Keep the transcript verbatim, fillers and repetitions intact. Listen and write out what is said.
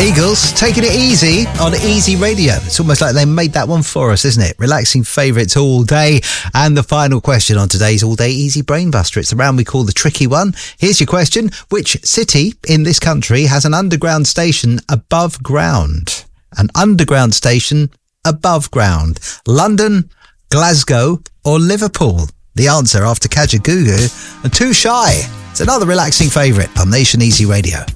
Eagles, taking it easy on Easy Radio. It's almost like they made that one for us, isn't it? Relaxing favourites all day. And the final question on today's All Day Easy Brainbuster. It's the round we call the tricky one. Here's your question. Which city in this country has an underground station above ground? An underground station above ground. London, Glasgow or Liverpool? The answer after Kajagoogoo and Too Shy. It's another relaxing favourite on Nation Easy Radio.